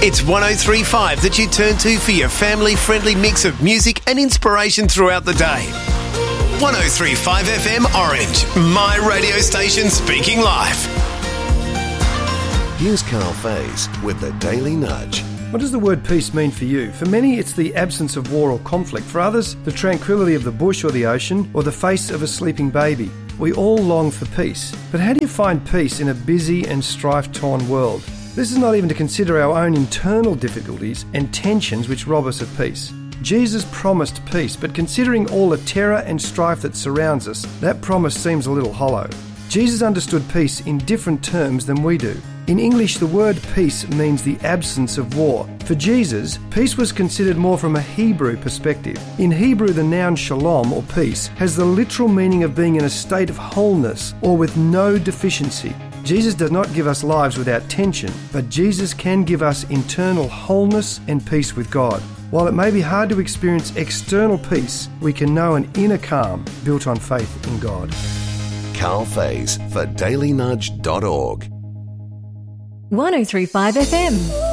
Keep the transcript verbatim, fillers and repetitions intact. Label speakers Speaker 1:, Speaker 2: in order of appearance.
Speaker 1: It's one oh three point five that you turn to for your family-friendly mix of music and inspiration throughout the day. one oh three point five F M Orange, my radio station speaking live.
Speaker 2: Here's Carl Faze with the Daily Nudge.
Speaker 3: What does the word peace mean for you? For many, it's the absence of war or conflict. For others, the tranquility of the bush or the ocean, or the face of a sleeping baby. We all long for peace. But how do you find peace in a busy and strife-torn world? This is not even to consider our own internal difficulties and tensions which rob us of peace. Jesus promised peace, but considering all the terror and strife that surrounds us, that promise seems a little hollow. Jesus understood peace in different terms than we do. In English, the word peace means the absence of war. For Jesus, peace was considered more from a Hebrew perspective. In Hebrew, the noun shalom, or peace, has the literal meaning of being in a state of wholeness or with no deficiency. Jesus does not give us lives without tension, but Jesus can give us internal wholeness and peace with God. While it may be hard to experience external peace, we can know an inner calm built on faith in God.
Speaker 2: Carl Faze for daily nudge dot org.
Speaker 4: one oh three point five F M.